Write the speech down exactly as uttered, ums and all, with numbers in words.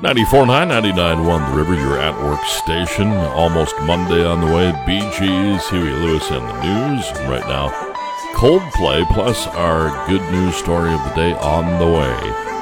ninety-four point nine, ninety-nine point one The River, your at-work station. Almost Monday on the way. Bee Gees, Huey Lewis, and the news. And right now, Coldplay, plus our good news story of the day on the way.